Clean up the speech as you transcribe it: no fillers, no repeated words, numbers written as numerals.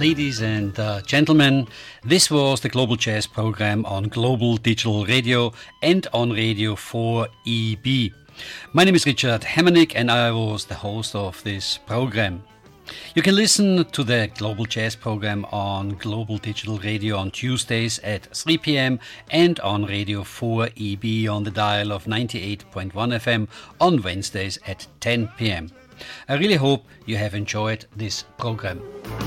ladies and gentlemen, this was the Global Jazz program on Global Digital Radio and on Radio 4EB. My name is Richard Hemmernick and I was the host of this program. You can listen to the Global Jazz program on Global Digital Radio on Tuesdays at 3 p.m. and on Radio 4EB on the dial of 98.1 FM on Wednesdays at 10 p.m. I really hope you have enjoyed this program.